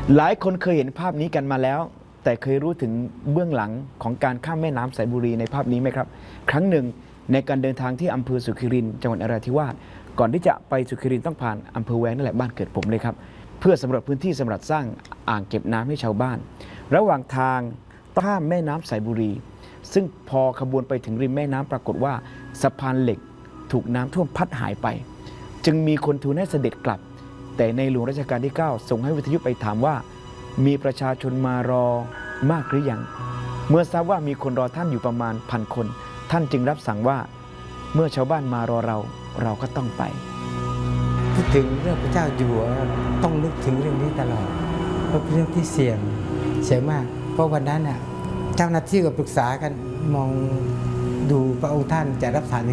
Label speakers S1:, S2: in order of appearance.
S1: หลายคนเคยเห็นภาพนี้กันมาแล้วแต่เคยรู้ถึงเบื้องหลังของการข้ามแม่น้ำสายบุรีในภาพนี้ไหมครับครั้งหนึ่งในการเดินทางที่อำเภอสุขิรินทร์จังหวัดนราธิวาสก่อนที่จะไปสุขิรินทร์ต้องผ่านอำเภอแว้งนั่นแหละบ้านเกิดผมเลยครับเพื่อสำรวจพื้นที่สำหรับสร้างอ่างเก็บน้ำให้ชาวบ้าน ระหว่างทางข้ามแม่น้ำสายบุรีซึ่งพอขบวนไปถึงริมแม่น้ำปรากฏว่าสะพานเหล็กถูกน้ำท่วมพัดหายไปจึงมีคนทูลให้เสด็จกลับแต่ในหลวงรัชกาลที่ 9ส่งให้วิทยุไปถามว่ามีประชาชนมารอมากหรือยังเมื่อทราบว่ามีคนรอท่านอยู่ประมาณ1,000 คนท่านจึงรับสั่งว่าเมื่อชาวบ้านมารอเราก็ต้องไป
S2: พูดถึงเรื่องพระเจ้าอยู่หัวต้องนึกถึงเรื่องนี้ตลอดเพราะเป็นเรื่องที่เสี่ยงมากเพราะวันนั้นเจ้าหน้าที่ก็ปรึกษากันมองดูพระองค์ท่านจะรับสั่ง